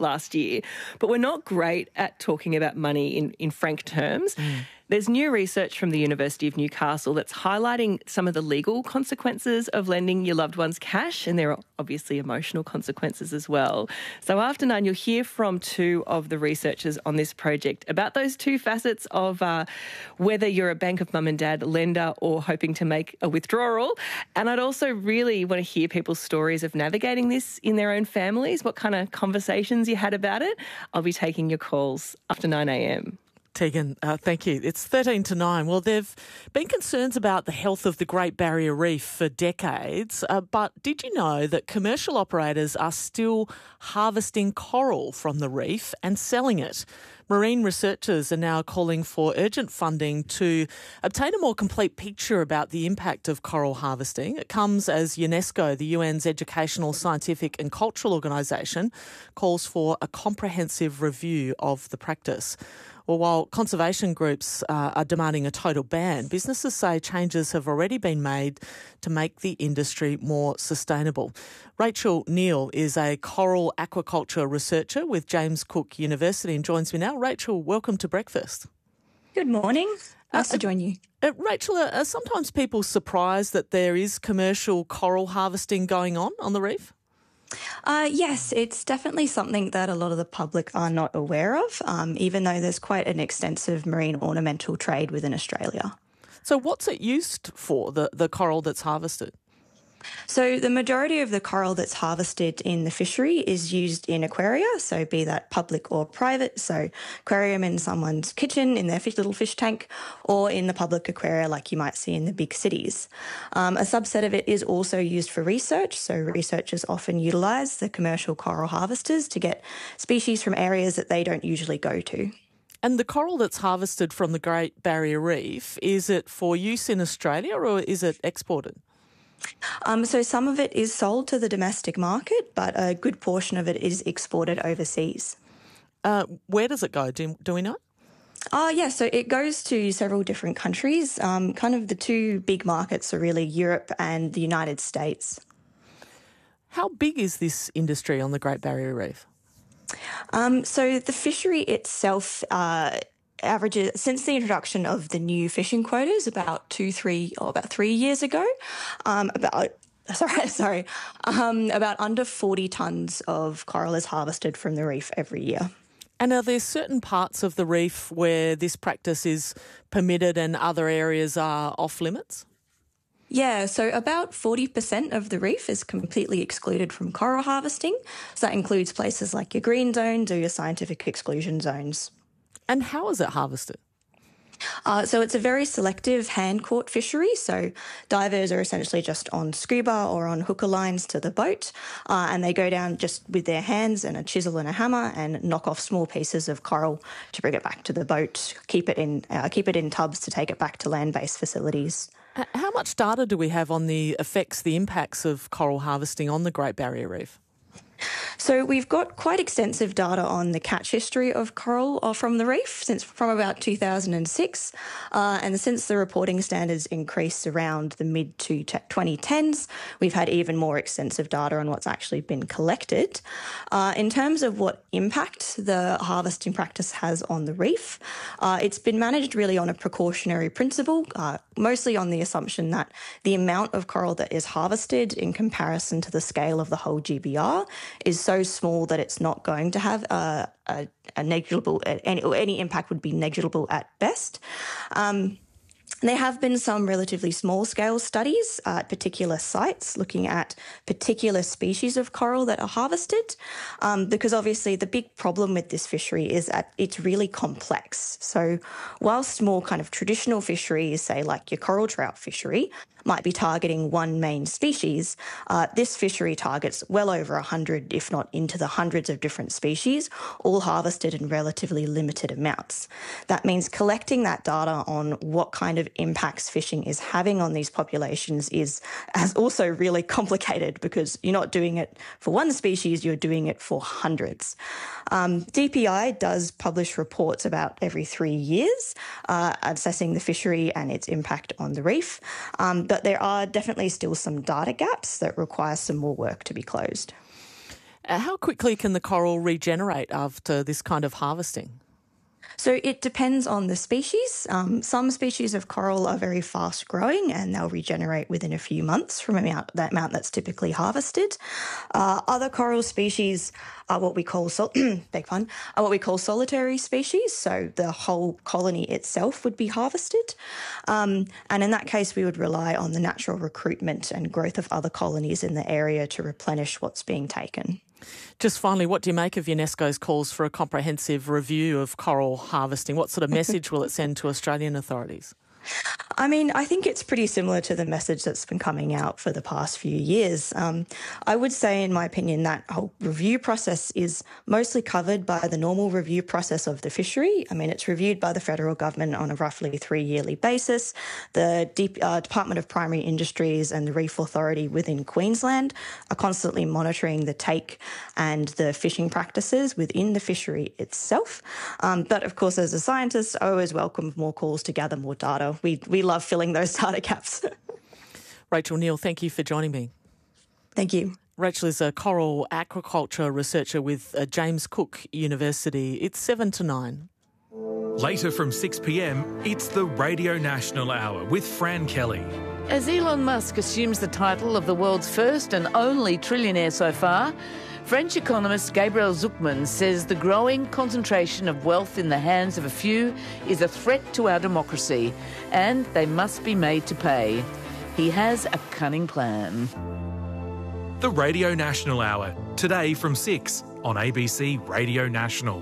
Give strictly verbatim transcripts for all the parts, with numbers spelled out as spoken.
last year. But we're not great at talking about money in, in frank terms. Mm. There's new research from the University of Newcastle that's highlighting some of the legal consequences of lending your loved ones cash, and there are obviously emotional consequences as well. So after nine, you'll hear from two of the researchers on this project about those two facets of uh, whether you're a Bank of Mum and Dad lender or hoping to make a withdrawal. And I'd also really want to hear people's stories of navigating this in their own families, what kind of conversations you had about it. I'll be taking your calls after nine a.m. Tegan, uh, thank you. It's thirteen to nine. Well, there have been concerns about the health of the Great Barrier Reef for decades, uh, but did you know that commercial operators are still harvesting coral from the reef and selling it? Marine researchers are now calling for urgent funding to obtain a more complete picture about the impact of coral harvesting. It comes as UNESCO, the U N's educational, scientific and cultural organisation, calls for a comprehensive review of the practice. Well, while conservation groups uh, are demanding a total ban, businesses say changes have already been made to make the industry more sustainable. Rachel Neal is a coral aquaculture researcher with James Cook University and joins me now. Rachel, welcome to Breakfast. Good morning. Nice uh, to join you. Uh, Rachel, are sometimes people surprised that there is commercial coral harvesting going on on the reef? Uh, yes, it's definitely something that a lot of the public are not aware of, um, even though there's quite an extensive marine ornamental trade within Australia. So what's it used for, the, the coral that's harvested? So the majority of the coral that's harvested in the fishery is used in aquaria, so be that public or private, so aquarium in someone's kitchen, in their fish, little fish tank, or in the public aquaria like you might see in the big cities. Um, a subset of it is also used for research, so researchers often utilise the commercial coral harvesters to get species from areas that they don't usually go to. And the coral that's harvested from the Great Barrier Reef, is it for use in Australia or is it exported? Um, so some of it is sold to the domestic market, but a good portion of it is exported overseas. Uh, where does it go? Do, do we know? Uh, yeah, so it goes to several different countries. Um, kind of the two big markets are really Europe and the United States. How big is this industry on the Great Barrier Reef? Um, so the fishery itself uh, averages, since the introduction of the new fishing quotas about two, three, or about three years ago, um, about sorry, sorry, um, about under forty tonnes of coral is harvested from the reef every year. And are there certain parts of the reef where this practice is permitted and other areas are off limits? Yeah, so about forty percent of the reef is completely excluded from coral harvesting. So that includes places like your green zones or your scientific exclusion zones. And how is it harvested? Uh, so it's a very selective hand-caught fishery. So divers are essentially just on scuba or on hooker lines to the boat, uh, and they go down just with their hands and a chisel and a hammer and knock off small pieces of coral to bring it back to the boat, keep it in, uh, keep it in tubs to take it back to land-based facilities. How much data do we have on the effects, the impacts of coral harvesting on the Great Barrier Reef? So we've got quite extensive data on the catch history of coral from the reef since from about two thousand six, uh, and since the reporting standards increased around the mid to twenty tens, we've had even more extensive data on what's actually been collected. Uh, in terms of what impact the harvesting practice has on the reef, uh, it's been managed really on a precautionary principle, uh, mostly on the assumption that the amount of coral that is harvested in comparison to the scale of the whole G B R is so small that it's not going to have a, a, a negligible, any, any impact would be negligible at best. Um, There have been some relatively small-scale studies at particular sites looking at particular species of coral that are harvested, um, because obviously the big problem with this fishery is that it's really complex. So whilst more kind of traditional fisheries, say like your coral trout fishery, might be targeting one main species, uh, this fishery targets well over one hundred, if not into the hundreds of different species, all harvested in relatively limited amounts. That means collecting that data on what kind of impacts fishing is having on these populations is as also really complicated because you're not doing it for one species, you're doing it for hundreds. Um, D P I does publish reports about every three years uh, assessing the fishery and its impact on the reef, um, but there are definitely still some data gaps that require some more work to be closed. Uh, how quickly can the coral regenerate after this kind of harvesting? So it depends on the species. Um, some species of coral are very fast growing and they'll regenerate within a few months from amount, that amount that's typically harvested. Uh, other coral species are what we call sol- beg pardon, are what we call solitary species. So the whole colony itself would be harvested. Um, and in that case, we would rely on the natural recruitment and growth of other colonies in the area to replenish what's being taken. Just finally, what do you make of UNESCO's calls for a comprehensive review of coral harvesting? What sort of message will it send to Australian authorities? I mean, I think it's pretty similar to the message that's been coming out for the past few years. Um, I would say, in my opinion, that whole review process is mostly covered by the normal review process of the fishery. I mean, it's reviewed by the federal government on a roughly three-yearly basis. The Deep, uh, Department of Primary Industries and the Reef Authority within Queensland are constantly monitoring the take and the fishing practices within the fishery itself. Um, but, of course, as a scientist, I always welcome more calls to gather more data. We we love filling those data gaps. Rachel Neal, thank you for joining me. Thank you. Rachel is a coral aquaculture researcher with uh, James Cook University. It's seven to nine. Later from six p m, it's the Radio National Hour with Fran Kelly. As Elon Musk assumes the title of the world's first and only trillionaire so far, French economist Gabriel Zucman says the growing concentration of wealth in the hands of a few is a threat to our democracy, and they must be made to pay. He has a cunning plan. The Radio National Hour, today from six on A B C Radio National.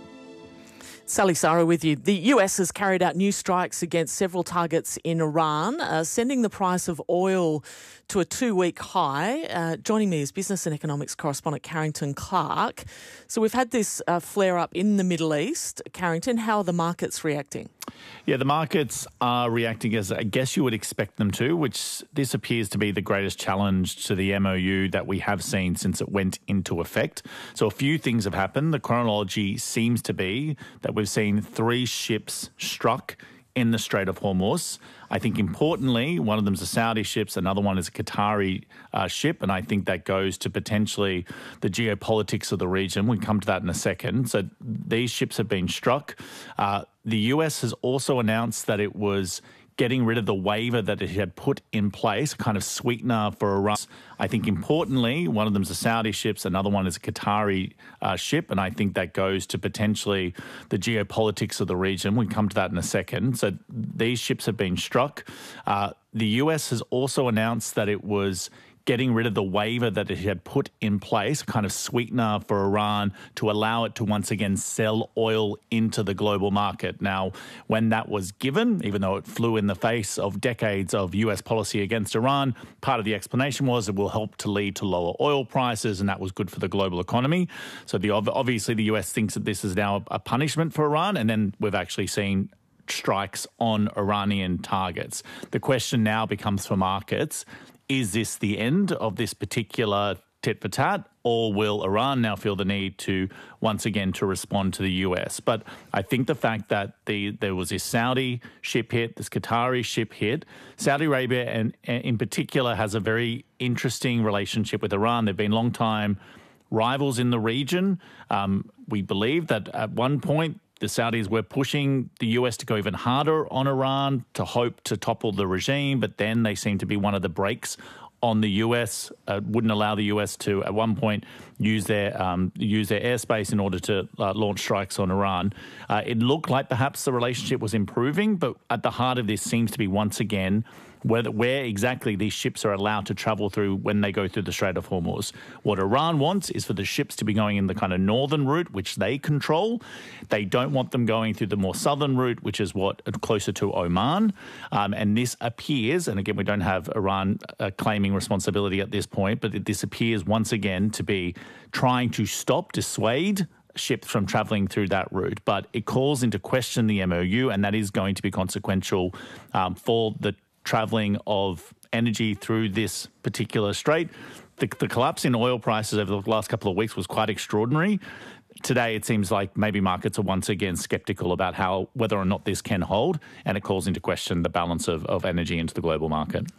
Sally Sarah with you. The U S has carried out new strikes against several targets in Iran, uh, sending the price of oil to a two-week high. Uh, joining me is business and economics correspondent Carrington Clark. So we've had this uh, flare-up in the Middle East. Carrington, how are the markets reacting? Yeah, the markets are reacting as I guess you would expect them to, which this appears to be the greatest challenge to the M O U that we have seen since it went into effect. So a few things have happened. The chronology seems to be that we've seen three ships struck in the Strait of Hormuz. I think importantly, one of them is a Saudi ship, another one is a Qatari uh, ship, and I think that goes to potentially the geopolitics of the region. We'll come to that in a second. So these ships have been struck. Uh, the U S has also announced that it was getting rid of the waiver that it had put in place, a kind of sweetener for Iran. I think importantly, one of them is a Saudi ship, another one is a Qatari uh, ship, and I think that goes to potentially the geopolitics of the region. We'll come to that in a second. So these ships have been struck. Uh, the U S has also announced that it was getting rid of the waiver that it had put in place, a kind of sweetener for Iran to allow it to once again sell oil into the global market. Now, when that was given, even though it flew in the face of decades of U S policy against Iran, part of the explanation was it will help to lead to lower oil prices, and that was good for the global economy. So the obviously the U S thinks that this is now a punishment for Iran, and then we've actually seen strikes on Iranian targets. The question now becomes for markets, is this the end of this particular tit-for-tat, or will Iran now feel the need to once again to respond to the U S? But I think the fact that the there was this Saudi ship hit, this Qatari ship hit, Saudi Arabia and, and in particular has a very interesting relationship with Iran. They've been long time rivals in the region. Um, we believe that at one point the Saudis were pushing the U S to go even harder on Iran to hope to topple the regime, but then they seem to be one of the brakes on the U S, uh, wouldn't allow the U S to, at one point, use their um, use their airspace in order to uh, launch strikes on Iran. Uh, it looked like perhaps the relationship was improving, but at the heart of this seems to be, once again, where, where exactly these ships are allowed to travel through when they go through the Strait of Hormuz. What Iran wants is for the ships to be going in the kind of northern route, which they control. They don't want them going through the more southern route, which is what closer to Oman. Um, and this appears, and again, we don't have Iran uh, claiming responsibility at this point, but this appears once again to be trying to stop, dissuade ships from travelling through that route. But it calls into question the M O U, and that is going to be consequential um, for the travelling of energy through this particular strait. The, the collapse in oil prices over the last couple of weeks was quite extraordinary. Today, it seems like maybe markets are once again sceptical about how whether or not this can hold, and it calls into question the balance of, of energy into the global market.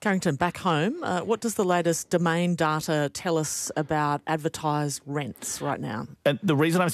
Carrington, back home, uh, what does the latest domain data tell us about advertised rents right now? And the reason I'm